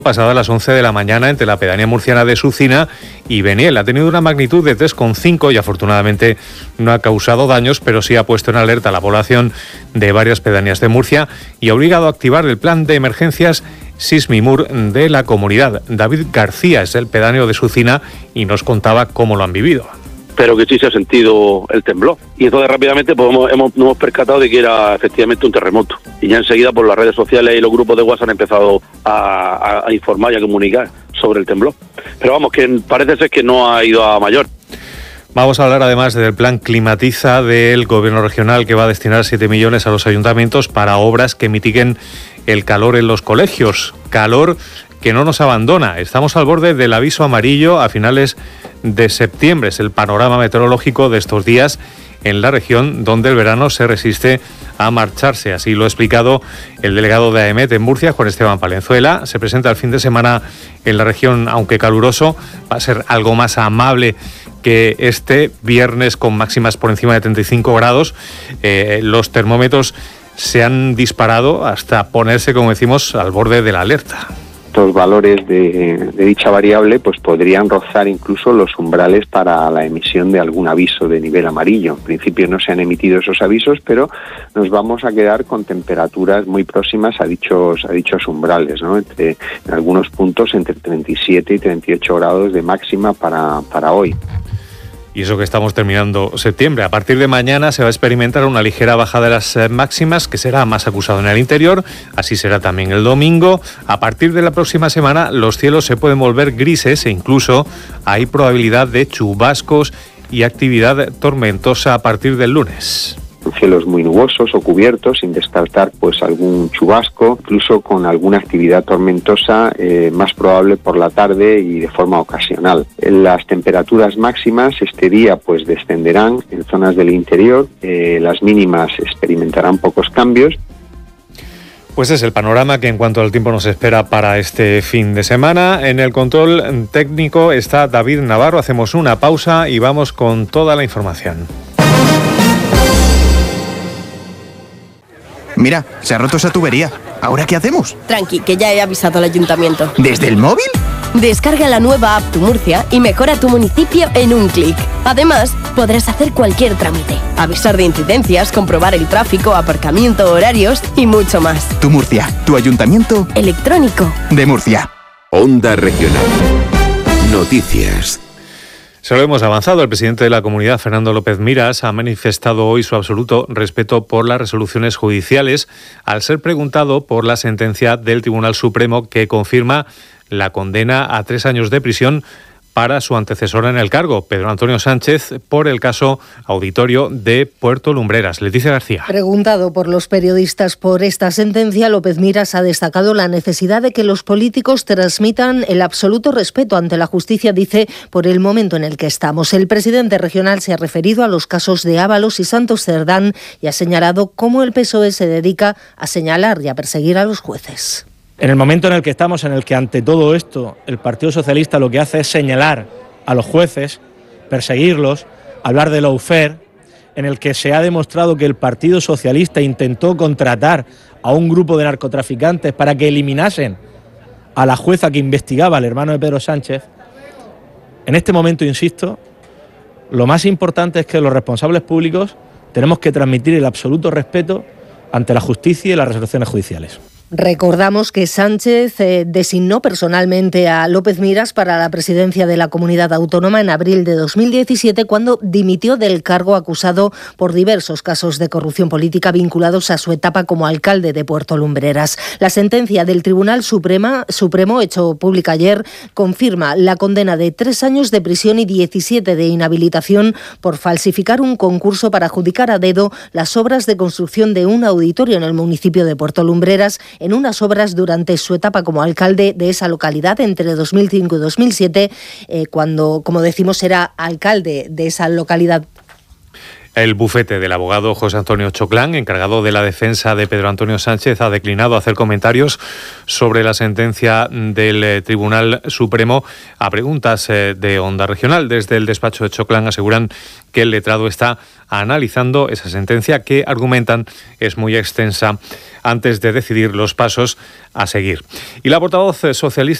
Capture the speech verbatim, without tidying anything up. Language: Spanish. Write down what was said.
Pasadas las once de la mañana entre la pedanía murciana de Sucina y Beniel. Ha tenido una magnitud de tres coma cinco y afortunadamente no ha causado daños, pero sí ha puesto en alerta a la población de varias pedanías de Murcia y ha obligado a activar el plan de emergencias Sismimur de la comunidad. David García es el pedáneo de Sucina y nos contaba cómo lo han vivido. Pero que sí se ha sentido el temblor. Y entonces rápidamente pues, hemos, hemos, nos hemos percatado de que era efectivamente un terremoto. Y ya enseguida por las redes sociales y los grupos de WhatsApp han empezado a, a, a informar y a comunicar sobre el temblor. Pero vamos, que parece ser que no ha ido a mayor. Vamos a hablar además del plan Climatiza del Gobierno regional, que va a destinar siete millones a los ayuntamientos para obras que mitiguen el calor en los colegios. Calor que no nos abandona. Estamos al borde del aviso amarillo a finales de septiembre. Es el panorama meteorológico de estos días en la región, donde el verano se resiste a marcharse. Así lo ha explicado el delegado de AEMET en Murcia, Juan Esteban Palenzuela. Se presenta el fin de semana en la región, aunque caluroso, va a ser algo más amable que este viernes, con máximas por encima de treinta y cinco grados. Eh, los termómetros se han disparado hasta ponerse, como decimos, al borde de la alerta. Estos valores de, de dicha variable pues podrían rozar incluso los umbrales para la emisión de algún aviso de nivel amarillo. En principio no se han emitido esos avisos, pero nos vamos a quedar con temperaturas muy próximas a dichos a dichos umbrales, ¿no? Entre, en algunos puntos entre treinta y siete y treinta y ocho grados de máxima para, para hoy. Y eso que estamos terminando septiembre. A partir de mañana se va a experimentar una ligera bajada de las máximas, que será más acusado en el interior. Así será también el domingo. A partir de la próxima semana los cielos se pueden volver grises e incluso hay probabilidad de chubascos y actividad tormentosa a partir del lunes. Cielos muy nubosos o cubiertos, sin descartar pues algún chubasco, incluso con alguna actividad tormentosa eh, más probable por la tarde y de forma ocasional. Las temperaturas máximas este día pues descenderán en zonas del interior, eh, las mínimas experimentarán pocos cambios. Pues es el panorama que en cuanto al tiempo nos espera para este fin de semana. En el control técnico está David Navarro. Hacemos una pausa y vamos con toda la información. Mira, se ha roto esa tubería. ¿Ahora qué hacemos? Tranqui, que ya he avisado al ayuntamiento. ¿Desde el móvil? Descarga la nueva app Tu Murcia y mejora tu municipio en un clic. Además, podrás hacer cualquier trámite, avisar de incidencias, comprobar el tráfico, aparcamiento, horarios y mucho más. Tu Murcia, tu ayuntamiento electrónico de Murcia. Onda Regional. Noticias. Se lo hemos avanzado. El presidente de la comunidad, Fernando López Miras, ha manifestado hoy su absoluto respeto por las resoluciones judiciales al ser preguntado por la sentencia del Tribunal Supremo que confirma la condena a tres años de prisión para su antecesora en el cargo, Pedro Antonio Sánchez, por el caso Auditorio de Puerto Lumbreras. Leticia García. Preguntado por los periodistas por esta sentencia, López Miras ha destacado la necesidad de que los políticos transmitan el absoluto respeto ante la justicia, dice, por el momento en el que estamos. El presidente regional se ha referido a los casos de Ábalos y Santos Cerdán y ha señalado cómo el P S O E se dedica a señalar y a perseguir a los jueces. En el momento en el que estamos, en el que ante todo esto el Partido Socialista lo que hace es señalar a los jueces, perseguirlos, hablar de lawfare, en el que se ha demostrado que el Partido Socialista intentó contratar a un grupo de narcotraficantes para que eliminasen a la jueza que investigaba al hermano de Pedro Sánchez, en este momento, insisto, lo más importante es que los responsables públicos tenemos que transmitir el absoluto respeto ante la justicia y las resoluciones judiciales. Recordamos que Sánchez eh, designó personalmente a López Miras para la presidencia de la Comunidad Autónoma en abril de dos mil diecisiete, cuando dimitió del cargo acusado por diversos casos de corrupción política vinculados a su etapa como alcalde de Puerto Lumbreras. La sentencia del Tribunal Suprema, Supremo, hecho pública ayer, confirma la condena de tres años de prisión y diecisiete de inhabilitación por falsificar un concurso para adjudicar a dedo las obras de construcción de un auditorio en el municipio de Puerto Lumbreras, en unas obras durante su etapa como alcalde de esa localidad entre dos mil cinco y dos mil siete, eh, cuando, como decimos, era alcalde de esa localidad. El bufete del abogado José Antonio Choclán, encargado de la defensa de Pedro Antonio Sánchez, ha declinado hacer comentarios sobre la sentencia del eh, Tribunal Supremo a preguntas eh, de Onda Regional. Desde el despacho de Choclán aseguran que el letrado está analizando esa sentencia que, argumentan, es muy extensa antes de decidir los pasos a seguir. Y la portavoz socialista